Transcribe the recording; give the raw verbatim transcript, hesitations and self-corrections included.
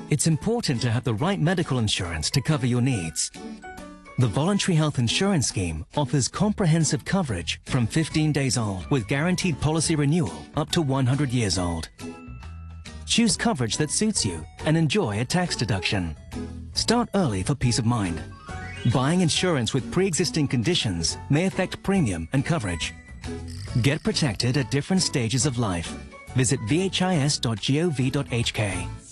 It's important to have the right medical insurance to cover your needs. The Voluntary Health Insurance Scheme offers comprehensive coverage from fifteen days old with guaranteed policy renewal up to one hundred years old. Choose coverage that suits you and enjoy a tax deduction. Start early for peace of mind. Buying insurance with pre-existing conditions may affect premium and coverage. Get protected at different stages of life. Visit v h i s dot gov dot h k.